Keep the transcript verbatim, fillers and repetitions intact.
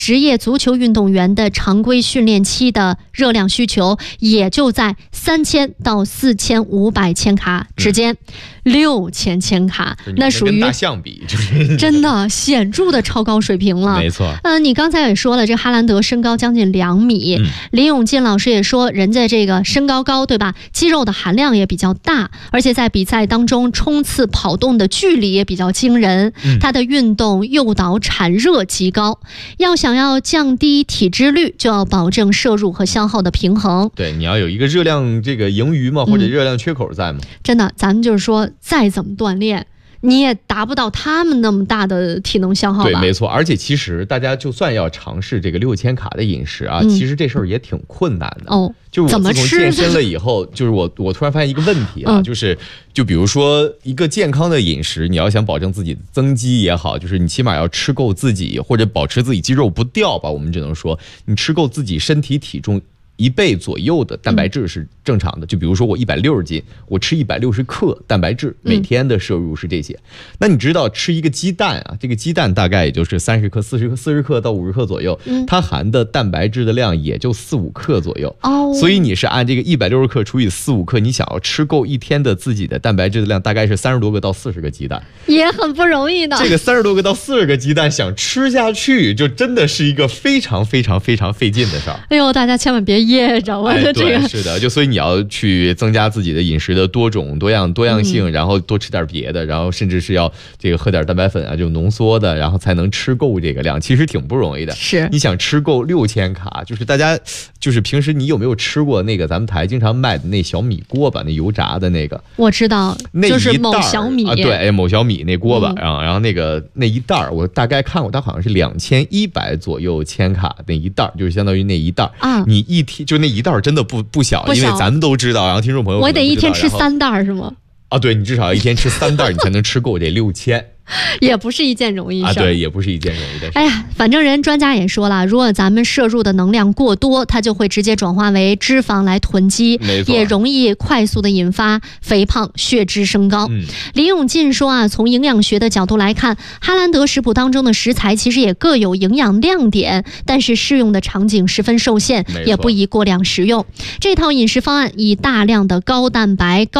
职业足球运动员的常规训练期的热量需求也就在三千到四千五百千卡之间，六千千卡，那属于跟大象比，就是真的显著的超高水平了。 没错。 呃，你刚才也说了，这哈兰德身高将近两米，嗯、林永进老师也说，人家这个身高高，对吧？肌肉的含量也比较大，而且在比赛当中冲刺跑动的距离也比较惊人，嗯、他的运动诱导产热极高。要想要降低体脂率，就要保证摄入和消耗的平衡。 对，你要有一个热量这个盈余嘛，或者热量缺口在嘛。嗯、 真的，咱们就是说，再怎么锻炼，你也达不到他们那么大的体能消耗吧？ 对，没错。而且其实大家就算要尝试这个六千卡的饮食啊，嗯、其实这事儿也挺困难的。 哦， 就是我自从健身了以后，就是我我突然发现一个问题啊，嗯、就是就比如说一个健康的饮食，你要想保证自己增肌也好，就是你起码要吃够自己，或者保持自己肌肉不掉吧，我们只能说你吃够自己身体体重一倍左右的蛋白质是正常的。就比如说我一百六十斤，我吃一百六十克蛋白质，每天的摄入是这些。嗯、那你知道吃一个鸡蛋啊，这个鸡蛋大概也就是三十克、四十克、四十克到五十克左右，嗯、它含的蛋白质的量也就四五克左右。哦，所以你是按这个一百六十克除以四五克，你想要吃够一天的自己的蛋白质的量，大概是三十多个到四十个鸡蛋， 也很不容易的。 这个三十多个到四十个鸡蛋想吃下去，就真的是一个非常非常非常费劲的事儿。 哎呦，大家千万别噎着，我的这个、 哎、是的，就所以你要去增加自己的饮食的多种多样多样性，嗯、然后多吃点别的，然后甚至是要这个喝点蛋白粉啊，就浓缩的，然后才能吃够这个量，其实挺不容易的。 是， 你想吃够六千卡，就是大家就是平时你有没有吃过那个咱们台经常卖的那小米锅巴，那油炸的那个？ 我知道， 那就是某小米啊，对，某小米那锅巴，然后、嗯、然后那个那一袋我大概看过，它好像是两千一百左右千卡那一袋，就是相当于那一袋啊，你一天就那一袋真的不不小， 不小， 因为咱们都知道，然后听众朋友我得一天吃三袋是吗？ 啊，对，你至少要一天吃三袋，你才能吃够这六千。 也不是一件容易事啊，对，也不是一件容易的事。 哎呀，反正人专家也说了，如果咱们摄入的能量过多，它就会直接转化为脂肪来囤积，也容易快速的引发肥胖、血脂升高。嗯、林永进说啊，从营养学的角度来看，哈兰德食谱当中的食材其实也各有营养亮点，但是适用的场景十分受限，也不宜过量食用。这套饮食方案以大量的高蛋白、高